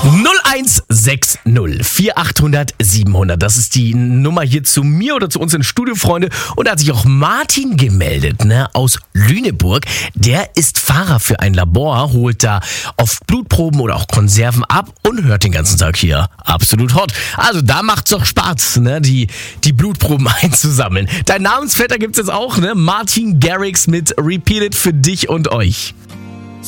0160 4800 700. Das ist die Nummer hier zu mir oder zu uns ins Studio, Freunde. Und da hat sich auch Martin gemeldet, aus Lüneburg. Der ist Fahrer für ein Labor, holt da oft Blutproben oder auch Konserven ab und hört den ganzen Tag hier absolut hot. Also da macht's doch Spaß, die Blutproben einzusammeln. Dein Namensvetter gibt's jetzt auch, Martin Garrix mit Repeat It für dich und euch.